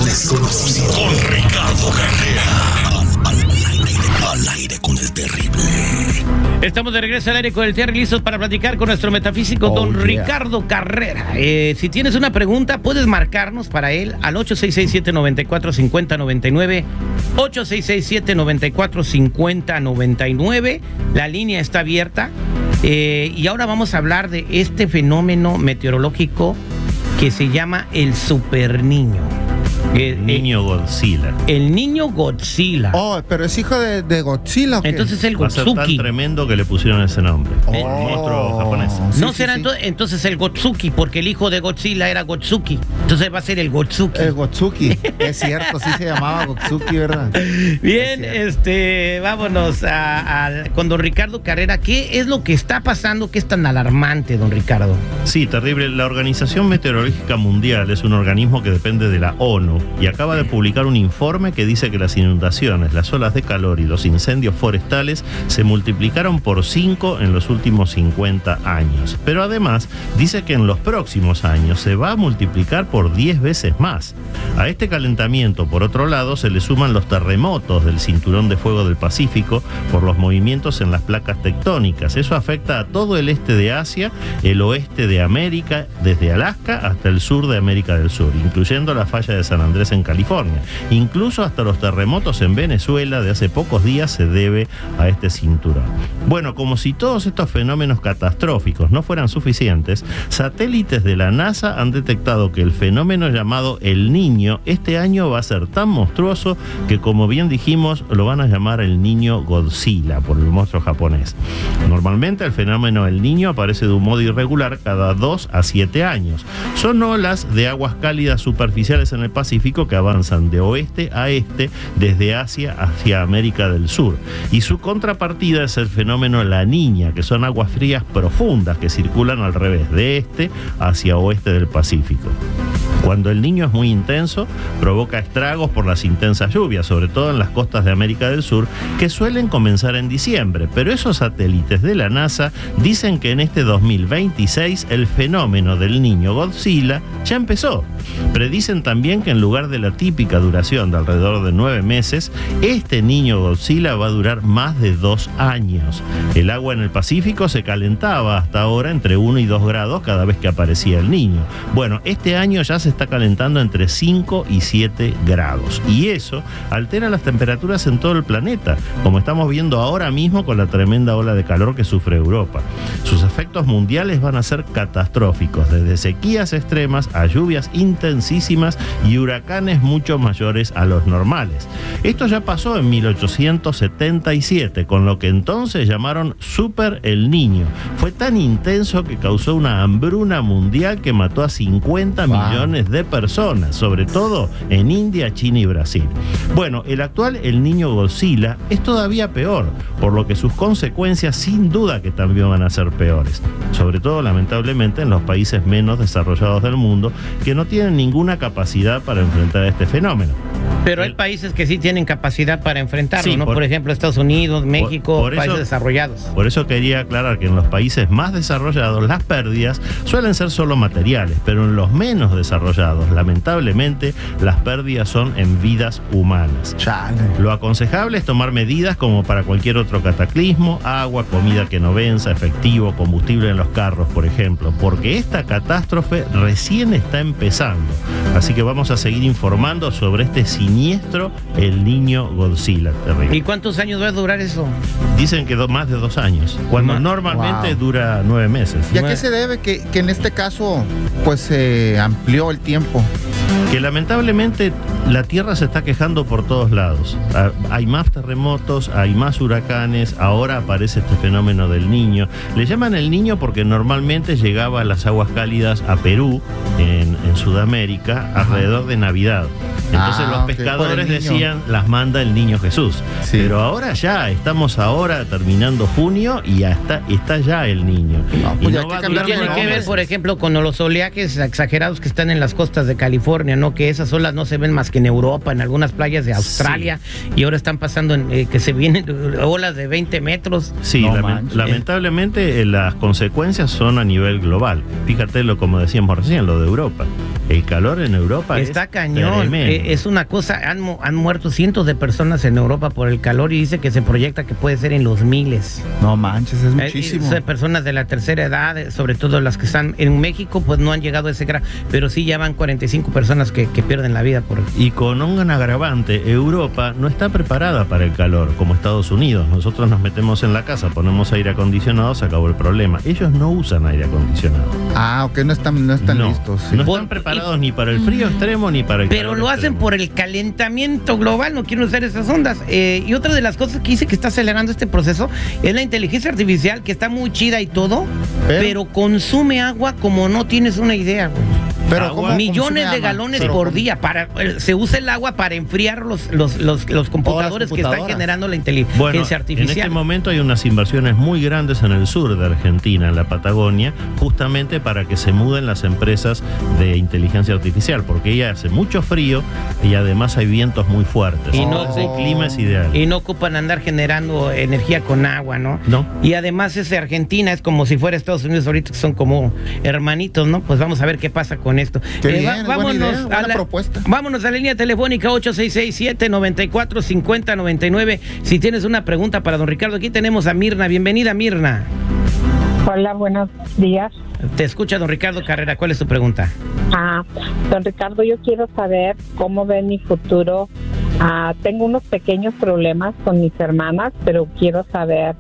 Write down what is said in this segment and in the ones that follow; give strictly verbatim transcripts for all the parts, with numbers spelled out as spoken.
desconocido. Con Ricardo Carrera. Al, al, al, aire, al aire con el terrible. Estamos de regreso al aire con el terrible, listos para platicar con nuestro metafísico, oh, don yeah. Ricardo Carrera. Eh, si tienes una pregunta, puedes marcarnos para él al ocho seis seis, siete nueve cuatro, cinco cero nueve nueve, ocho seis seis, siete nueve cuatro, cinco cero nueve nueve. La línea está abierta. Eh, y ahora vamos a hablar de este fenómeno meteorológico que se llama el superniño. El niño Godzilla. El niño Godzilla. Oh, pero es hijo de, de Godzilla, ¿o qué? Entonces el Va a ser tan Gotsuki. tremendo que le pusieron ese nombre. Oh. El monstruo japonés. Sí, No sí, será sí. Entonces, entonces el Gotsuki, porque el hijo de Godzilla era Gotsuki. Entonces va a ser el Gotsuki. El Gotsuki. Es cierto, sí se llamaba Gotsuki, ¿verdad? Bien, este, vámonos a, a, con don Ricardo Carrera. ¿Qué es lo que está pasando? ¿Qué es tan alarmante, don Ricardo? Sí, terrible. La Organización Meteorológica Mundial es un organismo que depende de la ONU y acaba de publicar un informe que dice que las inundaciones, las olas de calor y los incendios forestales se multiplicaron por cinco en los últimos cincuenta años. Pero además dice que en los próximos años se va a multiplicar por diez veces más. A este calentamiento, por otro lado, se le suman los terremotos del cinturón de fuego del Pacífico por los movimientos en las placas tectónicas. Eso afecta a todo el este de Asia, el oeste de América, desde Alaska hasta el sur de América del Sur, incluyendo la falla de San Andrés en California. Incluso hasta los terremotos en Venezuela de hace pocos días se debe a este cinturón. Bueno, como si todos estos fenómenos catastróficos no fueran suficientes, satélites de la NASA han detectado que el fenómeno llamado El Niño este año va a ser tan monstruoso que, como bien dijimos, lo van a llamar el niño Godzilla por el monstruo japonés. Normalmente el fenómeno El Niño aparece de un modo irregular cada dos a siete años. Son olas de aguas cálidas superficiales en el Pacífico que avanzan de oeste a este desde Asia hacia América del Sur. Y su contrapartida es el fenómeno La Niña, que son aguas frías profundas que circulan al revés, de este hacia oeste del Pacífico. Cuando el Niño es muy intenso, provoca estragos por las intensas lluvias, sobre todo en las costas de América del Sur, que suelen comenzar en diciembre. Pero esos satélites de la NASA dicen que en este dos mil veintiséis el fenómeno del niño Godzilla ya empezó. Predicen también que en lugar de la típica duración de alrededor de nueve meses, este niño Godzilla va a durar más de dos años. El agua en el Pacífico se calentaba hasta ahora entre uno y dos grados cada vez que aparecía el niño. Bueno, este año ya se está calentando entre cinco y siete grados. Y eso altera las temperaturas en todo el planeta, como estamos viendo ahora mismo con la tremenda ola de calor que sufre Europa. Sus efectos mundiales van a ser catastróficos, desde sequías extremas a lluvias intensísimas y huracanes mucho mayores a los normales. Esto ya pasó en mil ochocientos setenta y siete, con lo que entonces llamaron Super El Niño. Fue tan intenso que causó una hambruna mundial que mató a cincuenta wow. millones de personas, sobre todo en India, China y Brasil. Bueno, el actual El Niño Godzilla es todavía peor, por lo que sus consecuencias sin duda que también van a ser peores, sobre todo lamentablemente en los países menos desarrollados del mundo que no tienen ninguna capacidad para enfrentar este fenómeno. Pero hay países que sí tienen capacidad para enfrentarlo, sí, ¿no? Por, por ejemplo, Estados Unidos, México, por, por países eso, desarrollados. Por eso quería aclarar que en los países más desarrollados las pérdidas suelen ser solo materiales, pero en los menos desarrollados, lamentablemente, las pérdidas son en vidas humanas. Chale. Lo aconsejable es tomar medidas como para cualquier otro cataclismo: agua, comida que no venza, efectivo, combustible en los carros, por ejemplo, porque esta catástrofe recién está empezando. Así que vamos a seguir informando sobre este siniestro El Niño Godzilla. Terrible. ¿Y cuántos años va a durar eso? Dicen que do, más de dos años, cuando Ma normalmente wow. dura nueve meses. ¿Y a qué se debe que, que en este caso pues se eh, amplió el tiempo? Que lamentablemente la Tierra se está quejando por todos lados. Hay más terremotos, hay más huracanes, ahora aparece este fenómeno del Niño. Le llaman el Niño porque normalmente llegaba a las aguas cálidas a Perú, en, en Sudamérica, ajá, alrededor de Navidad. Entonces ah, los pescadores okay, decían, las manda el Niño Jesús. Sí. Pero ahora ya, estamos ahora terminando junio y ya está, está ya el Niño. No, pues y no va a durar tiene que ver, por ejemplo, con los oleajes exagerados que están en las costas de California, ¿no? Que esas olas no se ven más que en Europa, en algunas playas de Australia, sí. Y ahora están pasando en, eh, que se vienen olas de veinte metros. Sí, no, lament lamentablemente eh, las consecuencias son a nivel global. Fíjate lo como decíamos recién, lo de Europa. El calor en Europa está es cañón. tremendo. eh, es una cosa, han, mu- han muerto cientos de personas en Europa por el calor y dice que se proyecta que puede ser en los miles. No manches, es Eh, muchísimo. eh, personas de la tercera edad, eh, sobre todo las que están en México, pues no han llegado a ese grado, pero sí ya van cuarenta y cinco personas que, que pierden la vida por... Y con un agravante, Europa no está preparada para el calor, como Estados Unidos. Nosotros nos metemos en la casa, ponemos aire acondicionado, se acabó el problema. Ellos no usan aire acondicionado. Ah, ok, no están, no están no, listos. sí. no Por- están preparados ni para el frío extremo ni para el Pero calor lo hacen extremo. por el calentamiento global, no quieren usar esas ondas. Eh, y otra de las cosas que dice que está acelerando este proceso es la inteligencia artificial, que está muy chida y todo, Pero- pero, consume agua como no tienes una idea, güey. Pero Agua. ¿cómo Millones consume de agua? galones Pero por ¿cómo? día. Para, eh, se usa el agua para enfriar los, los, los, los computadores que están computadoras. generando la inteligencia Bueno, en este artificial. momento hay unas inversiones muy grandes en el sur de Argentina, en la Patagonia, justamente para que se muden las empresas de inteligencia artificial, porque ya hace mucho frío y además hay vientos muy fuertes. Y no- Entonces, el clima es ideal. Y no ocupan andar generando energía con agua, ¿no? No. Y además es de Argentina, es como si fuera Estados Unidos ahorita, que son como hermanitos, ¿no? Pues vamos a ver qué pasa con esto. Qué bien, es buena vámonos, idea, a buena la, propuesta. vámonos a la línea telefónica ocho seis seis, siete nueve cuatro, cinco cero nueve nueve. Si tienes una pregunta para don Ricardo, aquí tenemos a Mirna. Bienvenida, Mirna. Hola, buenos días. Te escucha don Ricardo Carrera. ¿Cuál es tu pregunta? Ah, don Ricardo, yo quiero saber cómo ve mi futuro. Ah, tengo unos pequeños problemas con mis hermanas, pero quiero saber,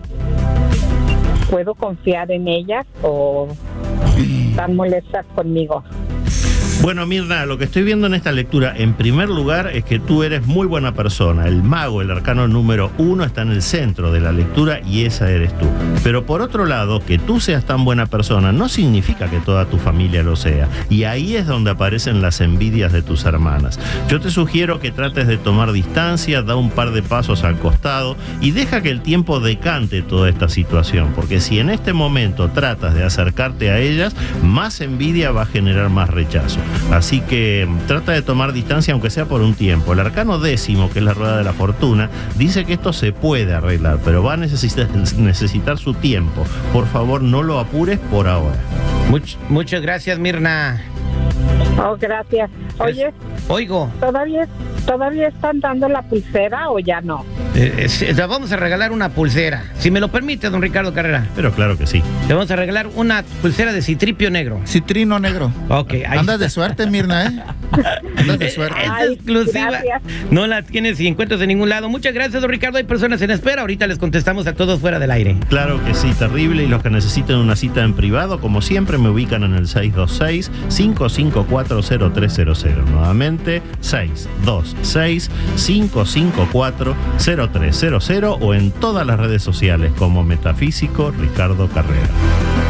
¿puedo confiar en ellas o están molestas conmigo? Bueno, Mirna, lo que estoy viendo en esta lectura, en primer lugar, es que tú eres muy buena persona. El mago, el arcano número uno, está en el centro de la lectura y esa eres tú. Pero por otro lado, que tú seas tan buena persona no significa que toda tu familia lo sea. Y ahí es donde aparecen las envidias de tus hermanas. Yo te sugiero que trates de tomar distancia, da un par de pasos al costado y deja que el tiempo decante toda esta situación. Porque si en este momento tratas de acercarte a ellas, más envidia va a generar más rechazo. Así que trata de tomar distancia aunque sea por un tiempo. El arcano décimo, que es la rueda de la fortuna, dice que esto se puede arreglar, pero va a necesitar, necesitar su tiempo. Por favor, no lo apures por ahora. Much- muchas gracias, Mirna. Oh, gracias. Oye, Oigo, ¿todavía, ¿todavía están dando la pulsera o ya no? eh, eh, le vamos a regalar una pulsera. Si me lo permite, don Ricardo Carrera. Pero claro que sí. Le vamos a regalar una pulsera de citripio negro. Citrino negro. Ok, ahí Andas está. de suerte, Mirna, ¿eh? Andas de suerte. Es Ay, exclusiva. gracias. No la tienes y encuentras en ningún lado. Muchas gracias, don Ricardo. Hay personas en espera. Ahorita les contestamos a todos fuera del aire. Claro que sí, terrible. Y los que necesiten una cita en privado, como siempre, me ubican en el seis dos seis, cinco cinco cuatro, cero tres cero cero. Nuevamente, seis dos seis, cinco cinco cuatro, cero tres cero cero o en todas las redes sociales como Metafísico Ricardo Carrera.